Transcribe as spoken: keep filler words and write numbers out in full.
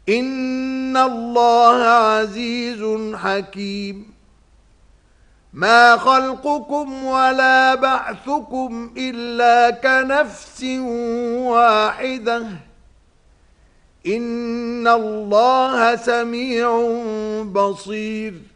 إِنَّ اللَّهَ عَزِيزٌ حَكِيمٌ مَا خَلْقُكُمْ وَلَا بَعْثُكُمْ إِلَّا كَنَفْسٍ وَاحِدَةٍ إِنَّ اللَّهَ سَمِيعٌ بَصِيرٌ